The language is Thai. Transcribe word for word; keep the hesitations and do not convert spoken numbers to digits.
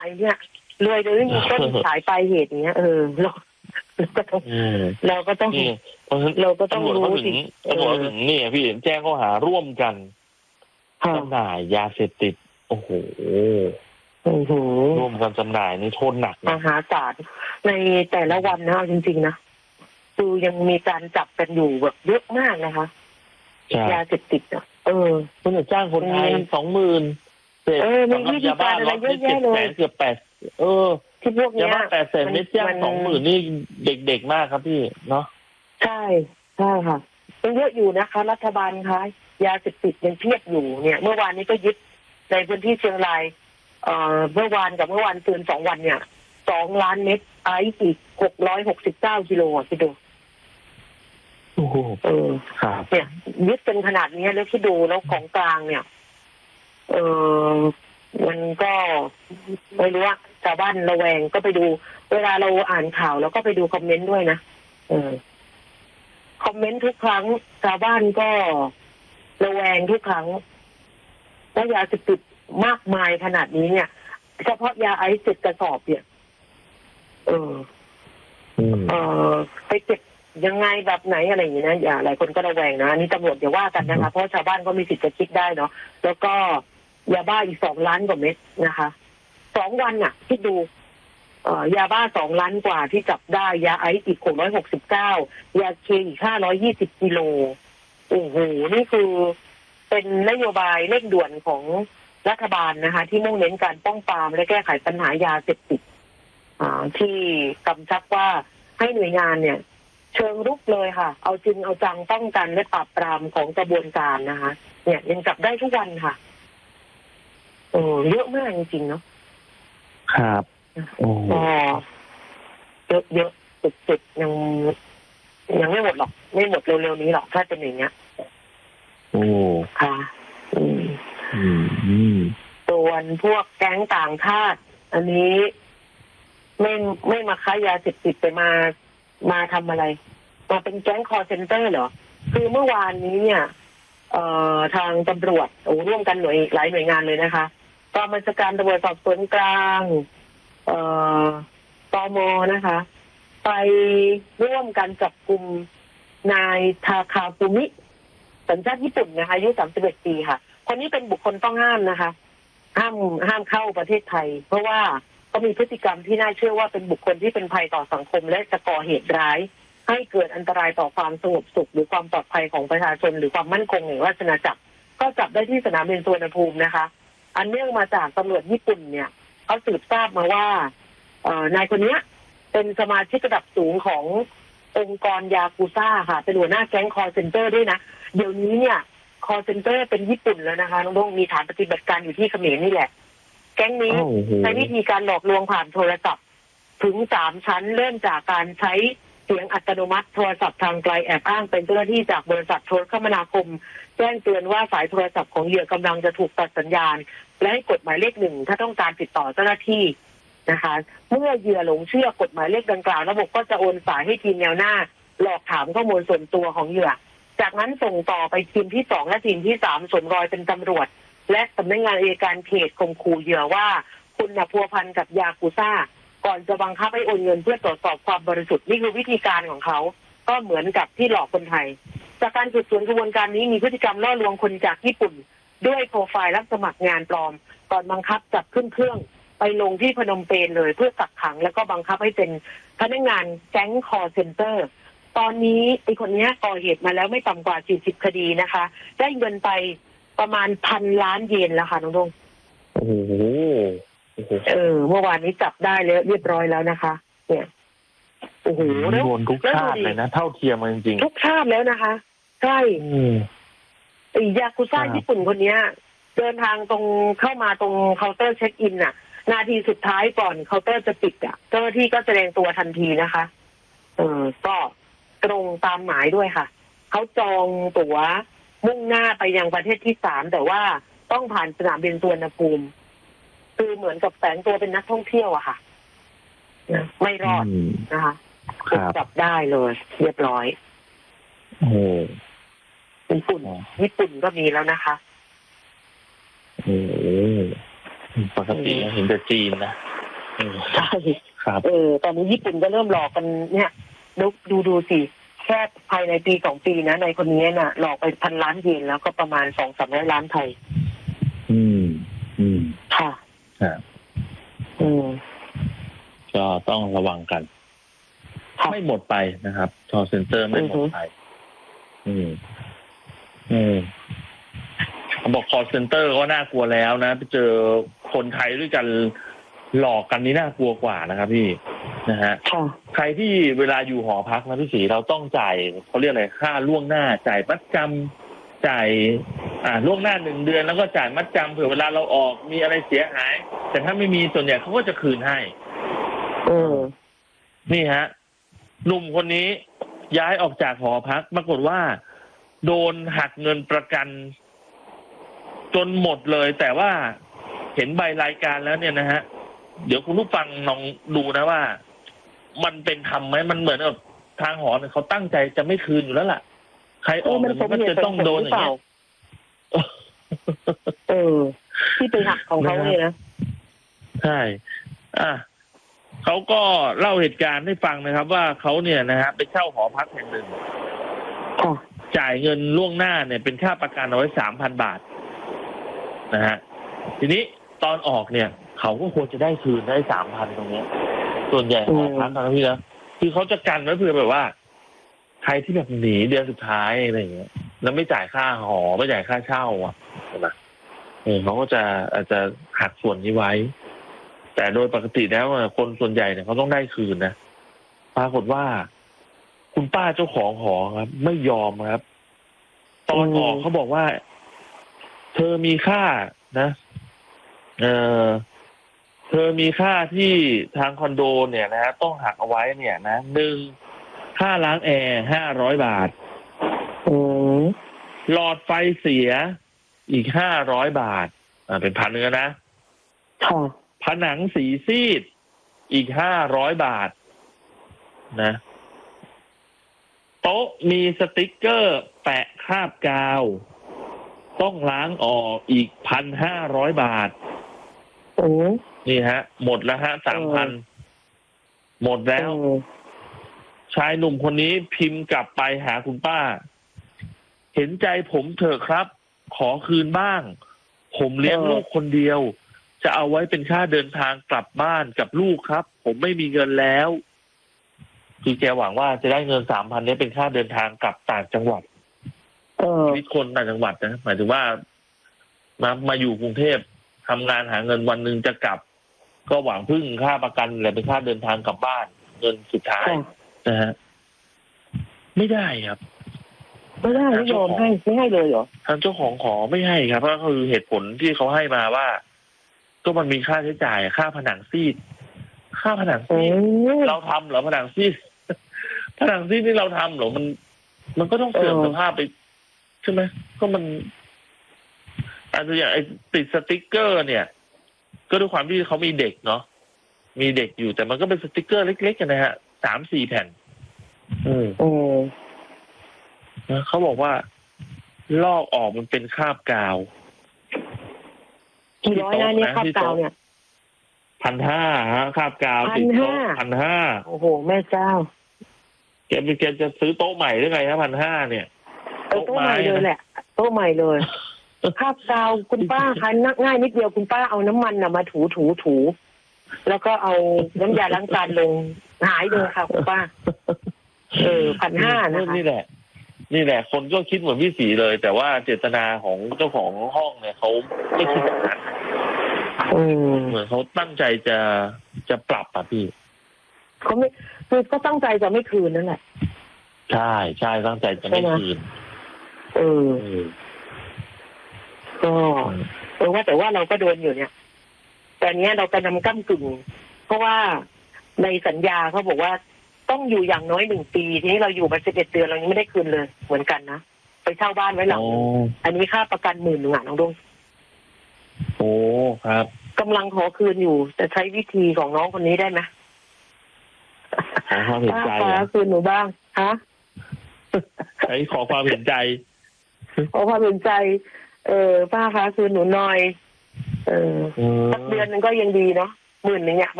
ไอ้เนี่ยรวยโดยไม่มีต้นสายปลายเหตุอย่างเงี้ยเออเราเราก็ต้องเราก็ต้องเราก็ต้องรู้สิตำรวจถึงนี่พี่แจ้งข้อหาร่วมกันจำหน่ายยาเสพติดโอ้โหร่วมกันจำหน่ายนี่โทษหนักมหาศาลในแต่ละวันนะจริงๆนะคือยังมีการจับกันอยู่แบบเยอะมากนะคะยาเสพติดอ่ะเออคุณจะจ้างคนไทยสองหมื่นเออมีวิธีการอะไรเยอะแยะเลยเกือบแปดเออที่พวกนี้ยาบ้าแปดแสนเม็ดจ้างสองหมื่นนี่เด็กๆมากครับพี่เนาะใช่ใช่ค่ะยังเยอะอยู่นะคะรัฐบาลคะยาเสพติดยังเพียบอยู่เนี่ยเมื่อวานนี้ก็ยึดในพื้นที่เชียงรายเอ่อเมื่อวานกับเมื่อวานคืนสองวันเนี่ยสองล้านเม็ดไอซ์อีกหกร้อยหกสิบเก้ากิโลอ่ะคิดดูโอ้โหเออครับเนี่ยยึดเป็นขนาดนี้แล้วคิดดูแล้วของกลางเนี่ยเออมันก็ไม่รู้ว่าชาวบ้านระแวงก็ไปดูเวลาเราอ่านข่าวแล้วก็ไปดูคอมเมนต์ด้วยนะเออคอมเมนต์ทุกครั้งชาวบ้านก็ระแวงทุกครั้งว่ายาเสพติดมากมายขนาดนี้เนี่ยเฉพาะยาไอซ์สิบกระสอบเนี่ยเออเออไปเก็บยังไงแบบไหนอะไรอย่างนี้นะอย่าหลายคนก็ระแวงนะนี่ตำรวจอย่าว่ากันนะคะเพราะชาวบ้านก็มีสิทธิ์จะคิดได้เนาะแล้วก็ยาบ้าอีกสองล้านกว่าเม็ดนะคะสองวันน่ะคิดดูเอ่อยาบ้าสองล้านกว่าที่จับได้ยาไอซ์อีกหกร้อยหกสิบเก้ายาเคอีกห้าร้อยยี่สิบกิโลโอ้โหนี่คือเป็นนโยบายเร่งด่วนของรัฐบาลนะคะที่มุ่งเน้นการป้องปรามและแก้ไขปัญหายาเสพติดที่กำชับว่าให้หน่วยงานเนี่ยเชิงรุกเลยค่ะเอาจริงเอาจังป้องกันและปราบปรามของกระบวนการนะคะเนี่ยยังจับได้ทุกวันค่ะโอ้เยอะมากจริงๆเนาะครับโอ้เยอะเยอะสุดๆยังยังไม่หมดหรอกไม่หมดเร็วๆนี้หรอกถ้าเป็นอย่างเงี้ยโอ้ค่ะอืมอืมส่วนพวกแก๊งต่างชาติอันนี้ไม่ไม่มาค้ายาเสพติดไปมามาทำอะไรมาเป็นแก๊งคอร์เซ็นเตอร์เหรอคือเมื่อวานนี้เนี่ยเอ่อทางตำรวจโอ้ร่วมกันหน่วยหลายหน่วยงานเลยนะคะกองบัญชาการตำรวจสอบสวนกลางเอ่อตม.นะคะไปร่วมกันจับกุมนายทาคาฟุมิสัญชาติญี่ปุ่นนะคะอายุสามสิบเอ็ดปีค่ะคนนี้เป็นบุคคลต้องห้ามนะคะห้ามห้ามเข้าประเทศไทยเพราะว่าก็มีพฤติกรรมที่น่าเชื่อว่าเป็นบุคคลที่เป็นภัยต่อสังคมและจะก่อเหตุร้ายให้เกิดอันตรายต่อความสงบสุขหรือความปลอดภัยของประชาชนหรือความมั่นคงแห่งราชอาณาจักรก็จับได้ที่สนามบินสุวรรณภูมินะคะอันเนื่องมาจากตำรวจญี่ปุ่นเนี่ยเขาสืบทราบมาว่านายคนนี้เป็นสมาชิกระดับสูงขององค์กรยากุซ่าค่ะเป็นหัวหน้าแก๊งคอร์เซ็นเตอร์ด้วยนะเดี๋ยวนี้เนี่ยคอร์เซ็นเตอร์เป็นญี่ปุ่นแล้วนะคะน้องๆมีฐานปฏิบัติการอยู่ที่เขมรนี่แหละแก๊งนี้ใช้วิธีการหลอกลวงผ่านโทรศัพท์ถึงสามชั้นเริ่มจากการใช้เสียงอัตโนมัติโทรศัพท์ทางไกลแอบอ้างเป็นเจ้าหน้าที่จากบริษัทโทรคมนาคมแจ้งเตือนว่าสายโทรศัพท์ของเหยื่อกำลังจะถูกตัดสัญญาณและให้กดหมายเลขหนึ่งถ้าต้องการติดต่อเจ้าหน้าที่นะคะเมื่อเหยื่อหลงเชื่อกดหมายเลขดังกล่าวระบบก็จะโอนสายให้ทีมแนวหน้าหลอกถามข้อมูลส่วนตัวของเหยื่อจากนั้นส่งต่อไปทีมที่สองและทีมที่สามสวมรอยเป็นตำรวจและสำนักงานอัยการเขตข่มขู่เหยื่อว่าคุณน่ะพัวพันกับยากุซ่าก่อนจะบังคับให้โอนเงินเพื่อตรวจสอบความบริสุทธิ์นี่คือวิธีการของเขาก็เหมือนกับที่หลอกคนไทยจากการสืบสวนกระบวนการนี้มีพฤติกรรมล่อลวงคนจากญี่ปุ่นด้วยโปรไฟล์รับสมัครงานปลอมก่อนบังคับจับขึ้นเครื่องไปลงที่พนมเปญเลยเพื่อกักขังแล้วก็บังคับให้เป็นพนักงานแก๊งคอร์เซ็นเตอร์ตอนนี้ไอ้คนนี้ก่อเหตุมาแล้วไม่ต่ำกว่าสี่สิบคดีนะคะได้เงินไปประมาณพันล้านเยนแล้วค่ะน้องดงโอ้โหเออเมื่อวานนี้จับได้แล้วเรียบร้อยแล้วนะคะเนี่ยโอ้โหแล้วทุกชาติเลยนะเท่าเทียมกันจริงๆทุกชาติแล้วนะคะใช่ไอ้ยากุซ่าญี่ปุ่นคนนี้เดินทางตรงเข้ามาตรงเคาน์เตอร์เช็คอินน่ะนาทีสุดท้ายก่อนเคาน์เตอร์จะปิดอ่ะเจ้าหน้าที่ก็แสดงตัวทันทีนะคะเออก็ตรงตามหมายด้วยค่ะเขาจองตั๋วมุ่งหน้าไปยังประเทศที่สามแต่ว่าต้องผ่านสนามบินสุวรรณภูมิคือเหมือนกับแฝงตัวเป็นนักท่องเที่ยวอะค่ะไม่รอดนะคะจับได้เลยเรียบร้อยโอ้ญี่ปุ่นญี่ปุ่นก็มีแล้วนะคะโอ้ปกติเห็นแต่จีนนะใช่ครับเออตอนนี้ญี่ปุ่นก็เริ่มหลอกกันเนี่ยดูดูดูสิแค่ภายในปีสองปีนะในคนนี้น่ะหลอกไปพันล้านเยนแล้วก็ประมาณสองสามร้อยล้านไทยอืม อืมค่ะครับอืมก็ต้องระวังกันค่ะไม่หมดไปนะครับคอลเซ็นเตอร์ไม่หมดไป อืม อืมเขาบอกคอลเซ็นเตอร์ก็น่ากลัวแล้วนะไปเจอคนไทยด้วยกันหลอกกันนี่น่ากลัวกว่านะครับพี่นะฮะค่ะใครที่เวลาอยู่หอพักนะพี่ศรีเราต้องจ่ายเขาเรียกอะไรค่าล่วงหน้าจ่ายมัดจำจ่ายอ่าล่วงหน้าหนึ่งเดือนแล้วก็จ่ายมัดจำเผื่อเวลาเราออกมีอะไรเสียหาย แต่ถ้าไม่มีส่วนใหญ่เขาก็จะคืนให้เออนี่ฮะหนุ่มคนนี้ย้ายออกจากหอพักปรากฏว่า โดนหักเงินประกันจนหมดเลย แต่ว่าเห็นใบรายการแล้วเนี่ยนะฮะเดี๋ยวคุณผู้ฟังลองดูนะว่า มันเป็นธรรมไหมมันเหมือนกับทางหอเนี่ยเขาตั้งใจจะไม่คืนอยู่แล้วล่ะใครออกมันก็จะต้องโดนอย่างเงี้ยเออ ที่ไปหักของเขาเนี่ยนะใช่ อ่ะเขาก็เล่าเหตุการณ์ให้ฟังนะครับ ว่าเขาเนี่ยนะฮะไปเช่าหอพักแห่งหนึ่งค่ะจ่ายเงินล่วงหน้าเนี่ยเป็นค่าประกันเอาไว้สามพันบาทนะฮะทีนี้ตอนออกเนี่ย เขาก็ควรจะได้คืนได้สามพันตรงเนี้ย ส่วนใหญ่หอพักนะพี่นะคือเขาจะกันไว้เพื่อแบบว่า ใครที่แบบหนีเดือนสุดท้ายอะไรอย่างเงี้ยแล้วไม่จ่ายค่าหอไม่จ่ายค่าเช่าอ่ะใช่ไหมเออเขาก็จะอาจจะหักส่วนนี้ไว้ แต่โดยปกติแล้วคนส่วนใหญ่เนี่ยเขาต้องได้คืนนะปรากฏว่า คุณป้าเจ้าของหอครับ ไม่ยอมครับ ตอนออกเขาบอกว่า เธอมีค่านะ เออเธอมีค่าที่ทางคอนโดเนี่ยนะฮะต้องหักเอาไว้เนี่ยนะหนึ่งค่าล้างแอร์ห้าร้อยบาทอืมหลอดไฟเสียอีกห้าร้อยบาท อ่าเป็นพันเนื้อนะค่ะผนังสีซีดอีกห้าร้อยบาทนะโต๊ะมีสติกเกอร์แปะคราบกาวต้องล้างออกอีกพันห้าร้อยบาทอืมนี่ฮะ หมดแล้วฮะสามพันหมดแล้ว ชายหนุ่มคนนี้พิมพ์กลับไปหาคุณป้า เห็นใจผมเถอะครับ ขอคืนบ้าง ผมเลี้ยงลูกคนเดียว จะเอาไว้เป็นค่าเดินทางกลับบ้านกับลูกครับ ผมไม่มีเงินแล้วคือแกหวังว่าจะได้เงินสามพันนี้เป็นค่าเดินทางกลับต่างจังหวัดเออชีวิตคนต่างจังหวัดนะหมายถึงว่ามามาอยู่กรุงเทพทำงานหาเงินวันหนึ่งจะกลับ ก็หวังพึ่งค่าประกันอะไรเป็นค่าเดินทางกลับบ้าน เงินสุดท้ายนะฮะไม่ได้ครับไม่ได้ไม่ยอมให้ไม่ให้เลยเหรอทางเจ้าของขอไม่ให้ครับเพราะคือเหตุผลที่เขาให้มาว่า ก็มันมีค่าใช้จ่ายค่าผนังซีดค่าผนังซีดเราทำเหรอผนังซีดผนังซีดที่เราทำเหรอมัน มันก็ต้องเสื่อมสภาพไปใช่ไหมก็มันอาจจะอย่างไอ้ติดสติ๊กเกอร์ เนี่ย ก็ด้วยความที่เขามีเด็กเนาะมีเด็กอยู่แต่มันก็เป็นสติ๊กเกอร์เล็กๆนะฮะสามสี่แผ่น อืมอืมเขาบอกว่าลอกออกมันเป็นคราบกาวกี่ร้อยนะเนี่ยคราบกาวเนี่ยพันห้าฮะคราบกาวติดโต๊ะพันห้าโอ้โหแม่เจ้าแกแกจะซื้อโต๊ะใหม่หรือไงฮะพันห้าเนี่ยโต๊ะใหม่เลยแหละโต๊ะใหม่เลยคราบกาวคุณป้าคะนักง่ายนิดเดียวคุณป้าเอาน้ำมันน่ะมาถูถูถูแล้วก็เอาน้ำยาล้างจานลงหายเลยค่ะคุณป้าเออพันห้านะคะนี่แหละนี่แหละคนก็คิดเหมือนพี่ศรีเลย แต่ว่าเจตนาของเจ้าของห้องเนี่ยเขาไม่คิดแบบนั้นเหมือนเขาตั้งใจจะจะปรับอ่ะพี่เขาไม่คือก็ตั้งใจจะไม่คืนนั่นแหละใช่ใช่ตั้งใจจะไม่คืนเออก็เออว่าแต่ว่าเราก็โดนอยู่เนี่ยแต่เนี้ยเรากำลังก้ำกึ่งเพราะว่าในสัญญาเขาบอกว่าต้องอยู่อย่างน้อยหนึ่งปีทีนี้เราอยู่มาสิบเอ็ดเดือนเรายังไม่ได้คืนเลยเหมือนกันนะไปเช่าบ้านไว้หลังอันนี้ค่าประกันหมื่นหนึ่งอ่ะน้องดงโอ้ครับกำลังขอคืนอยู่จะใช้วิธีของน้องคนนี้ได้ไหมขอความเห็นใจขอคืนหนูบ้างฮะใช้ขอความเห็นใจขอความเห็นใจเออป้าคะคืนหนูหน่อยเออสักเดือนนึงก็ยังดีเนาะหมื่นหนึ่งเนี่ย